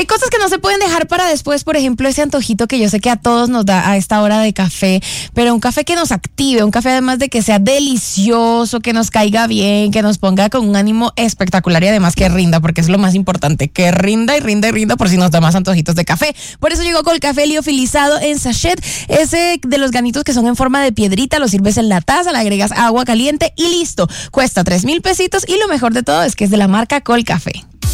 Hay cosas que no se pueden dejar para después, por ejemplo, ese antojito que yo sé que a todos nos da a esta hora de café, pero un café que nos active, un café además de que sea delicioso, que nos caiga bien, que nos ponga con un ánimo espectacular y además que rinda, porque es lo más importante, que rinda y rinda y rinda por si nos da más antojitos de café. Por eso llegó Colcafé liofilizado en sachet, ese de los ganitos que son en forma de piedrita, lo sirves en la taza, le agregas agua caliente y listo. Cuesta 3,000 pesitos y lo mejor de todo es que es de la marca Colcafé.